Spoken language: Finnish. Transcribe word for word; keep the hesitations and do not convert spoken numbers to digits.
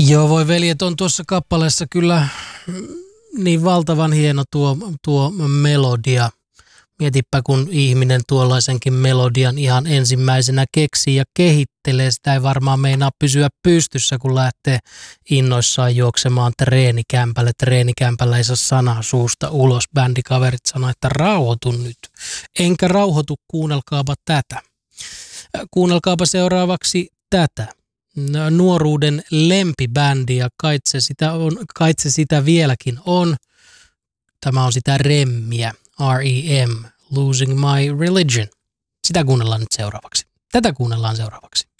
Joo, voi veljet, on tuossa kappaleessa kyllä niin valtavan hieno tuo, tuo melodia. Mietipä, kun ihminen tuollaisenkin melodian ihan ensimmäisenä keksii ja kehittelee. Sitä ei varmaan meinaa pysyä pystyssä, kun lähtee innoissaan juoksemaan treenikämpälle. Treenikämpällä ei saa sanaa suusta ulos. Bändikaverit sanoo, että rauhoitun nyt. Enkä rauhoitu, kuunnelkaapa tätä. Kuunnelkaapa seuraavaksi tätä. Nuoruuden lempibändi ja kait se sitä, on, kait se sitä vieläkin on. Tämä on sitä remmiä. R E M, Losing My Religion. Sitä kuunnellaan nyt seuraavaksi. Tätä kuunnellaan seuraavaksi.